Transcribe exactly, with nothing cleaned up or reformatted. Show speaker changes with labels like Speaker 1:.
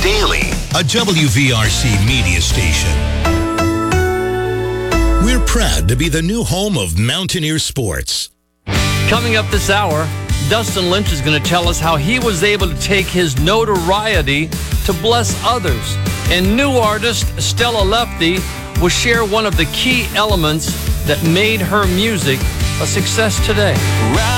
Speaker 1: Daily, a W V R C media station. We're proud to be the new home of Mountaineer Sports.
Speaker 2: Coming up this hour, Dustin Lynch is going to tell us how he was able to take his notoriety to bless others. And new artist Stella Lefty will share one of the key elements that made her music a success today.